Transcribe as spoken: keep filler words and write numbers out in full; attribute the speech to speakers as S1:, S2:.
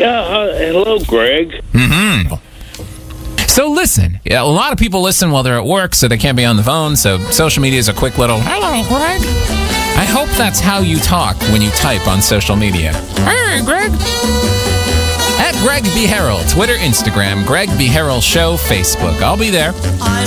S1: Yeah, uh, hello, Greg.
S2: Mm-hmm. So listen, yeah, a lot of people listen while they're at work, so they can't be on the phone, so social media is a quick little, hello, Greg. I hope that's how you talk when you type on social media. Hey, Greg. At Greg B. Harrell, Twitter, Instagram, Greg B. Harrell Show, Facebook. I'll be there.